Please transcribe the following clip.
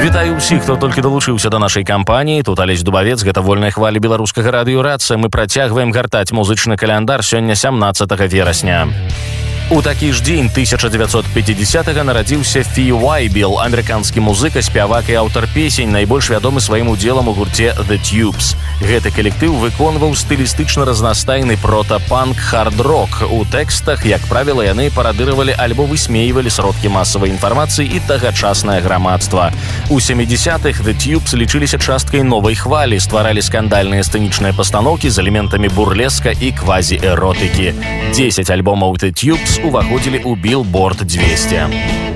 Вітаю ўсіх, хто толькі далучыўся да нашай кампаніі. Тут Алесь Дубавец, гэта вольная хваля беларускага радыёрацыя. Мы працягваем гартаць музычны каляндар сёння 17 верасня. У такі ж дзень 1950-го нарадзіўся Фі Вайбіл, амерыканскі музыка, спявак і аўтар песень, найбольш вядомы сваім удзелам у гурце The Tubes. Гэты калектыў выконваў стылістычна разнастайны прота-панк хард-рок. У тэкстах, як правіла, яны парадыравалі альбо высмейвалі сродкі масавай інфармацыі і тагачаснае грамадства. У 70-х The Tubes лічыліся часткай новай хвалі, стваралі скандальныя сцэнічныя пастаноўкі з элементамі бурлеска і квазі-эротыкі. 10 альбомаў The Tubes уваходзілі ў Billboard 200.